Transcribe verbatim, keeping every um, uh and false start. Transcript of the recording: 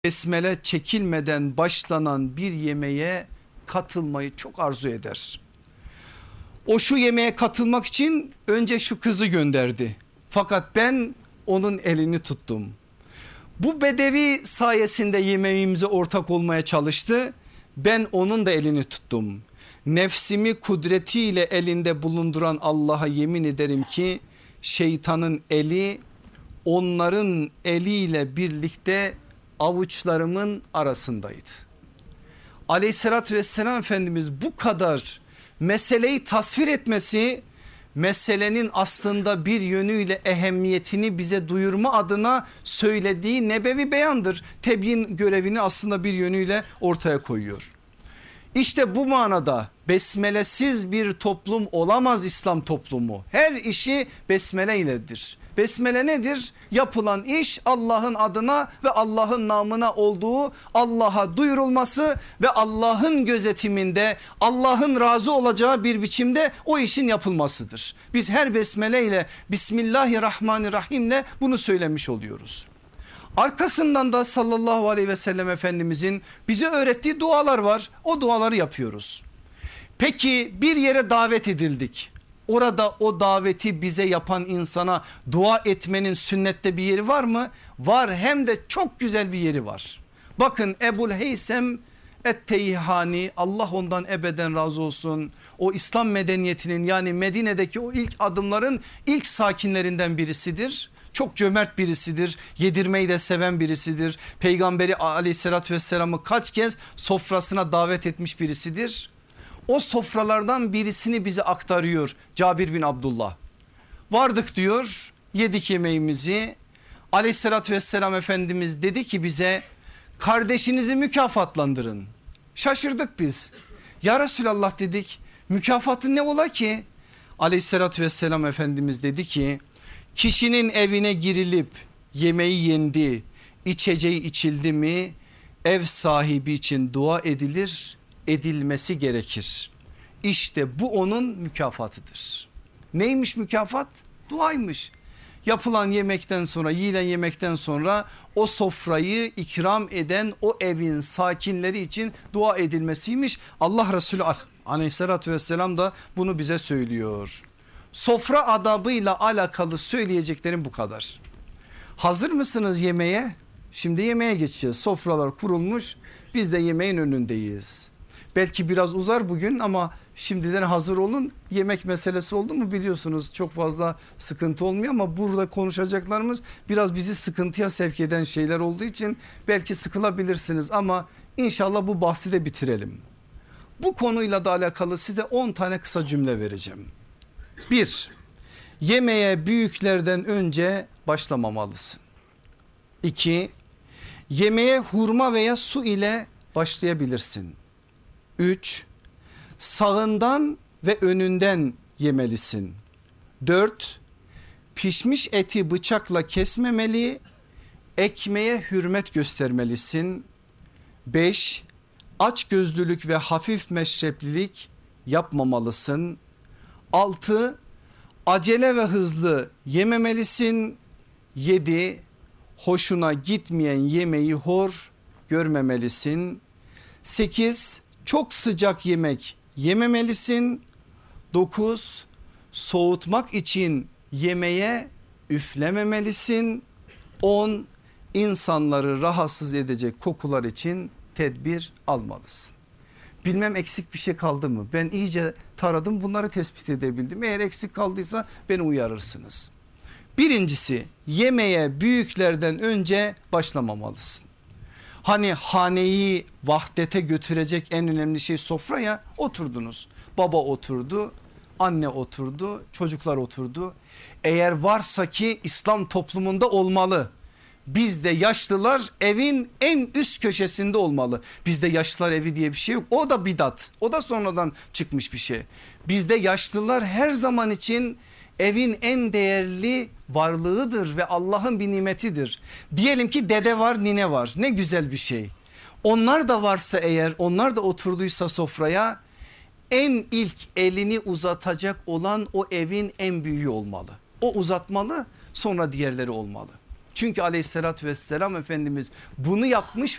besmele çekilmeden başlanan bir yemeğe katılmayı çok arzu eder. O şu yemeğe katılmak için önce şu kızı gönderdi. Fakat ben onun elini tuttum. Bu bedevi sayesinde yemeğimize ortak olmaya çalıştı. Ben onun da elini tuttum. Nefsimi kudretiyle elinde bulunduran Allah'a yemin ederim ki şeytanın eli onların eliyle birlikte avuçlarımın arasındaydı. Aleyhissalatü vesselam Efendimiz bu kadar meseleyi tasvir etmesi, meselenin aslında bir yönüyle ehemmiyetini bize duyurma adına söylediği nebevi beyandır. Tebyin görevini aslında bir yönüyle ortaya koyuyor. İşte bu manada besmelesiz bir toplum olamaz İslam toplumu. Her işi besmele iledir. Besmele nedir? Yapılan iş Allah'ın adına ve Allah'ın namına olduğu, Allah'a duyurulması ve Allah'ın gözetiminde, Allah'ın razı olacağı bir biçimde o işin yapılmasıdır. Biz her besmele ile Bismillahirrahmanirrahimle bunu söylemiş oluyoruz. Arkasından da sallallahu aleyhi ve sellem Efendimizin bize öğrettiği dualar var. O duaları yapıyoruz. Peki bir yere davet edildik. Orada o daveti bize yapan insana dua etmenin sünnette bir yeri var mı? Var, hem de çok güzel bir yeri var. Bakın Ebul Heysem Et-Teyhani, Allah ondan ebeden razı olsun, o İslam medeniyetinin yani Medine'deki o ilk adımların ilk sakinlerinden birisidir. Çok cömert birisidir, yedirmeyi de seven birisidir. Peygamberi aleyhissalatü vesselam'ı kaç kez sofrasına davet etmiş birisidir. O sofralardan birisini bize aktarıyor Cabir bin Abdullah. Vardık diyor, yedik yemeğimizi. Aleyhissalatü vesselam Efendimiz dedi ki bize, kardeşinizi mükafatlandırın. Şaşırdık biz. Ya Resulallah dedik, mükafatı ne ola ki? Aleyhissalatü vesselam Efendimiz dedi ki, kişinin evine girilip yemeği yendi, içeceği içildi mi ev sahibi için dua edilir, edilmesi gerekir. İşte bu onun mükafatıdır. Neymiş mükafat? Duaymış. Yapılan yemekten sonra, yiyilen yemekten sonra o sofrayı ikram eden o evin sakinleri için dua edilmesiymiş. Allah Resulü aleyhissalatü vesselam da bunu bize söylüyor. Sofra adabıyla alakalı söyleyeceklerim bu kadar. Hazır mısınız yemeğe? Şimdi yemeğe geçeceğiz. Sofralar kurulmuş, biz de yemeğin önündeyiz. Belki biraz uzar bugün ama şimdiden hazır olun. Yemek meselesi oldu mu biliyorsunuz çok fazla sıkıntı olmuyor ama burada konuşacaklarımız biraz bizi sıkıntıya sevk eden şeyler olduğu için belki sıkılabilirsiniz ama inşallah bu bahsi de bitirelim. Bu konuyla da alakalı size on tane kısa cümle vereceğim. Bir, yemeğe büyüklerden önce başlamamalısın. İki, yemeğe hurma veya su ile başlayabilirsin. Üç, sağından ve önünden yemelisin. Dört, pişmiş eti bıçakla kesmemeli, ekmeğe hürmet göstermelisin. Beş, açgözlülük ve hafif meşreplilik yapmamalısın. Altı, acele ve hızlı yememelisin. Yedi, hoşuna gitmeyen yemeği hor görmemelisin. Sekiz, çok sıcak yemek yememelisin. Dokuz, soğutmak için yemeğe üflememelisin. On, insanları rahatsız edecek kokular için tedbir almalısın. Bilmem eksik bir şey kaldı mı? Ben iyice taradım, bunları tespit edebildim. Eğer eksik kaldıysa beni uyarırsınız. Birincisi, yemeğe büyüklerden önce başlamamalısın. Hani haneyi vahdete götürecek en önemli şey sofra ya, oturdunuz. Baba oturdu, anne oturdu, çocuklar oturdu. Eğer varsa ki İslam toplumunda olmalı. Bizde yaşlılar evin en üst köşesinde olmalı. Bizde yaşlılar evi diye bir şey yok. O da bidat. O da sonradan çıkmış bir şey. Bizde yaşlılar her zaman için evin en değerli varlığıdır ve Allah'ın bir nimetidir. Diyelim ki dede var, nine var. Ne güzel bir şey. Onlar da varsa eğer, onlar da oturduysa sofraya, en ilk elini uzatacak olan o evin en büyüğü olmalı. O uzatmalı, sonra diğerleri olmalı. Çünkü aleyhissalatü vesselam Efendimiz bunu yapmış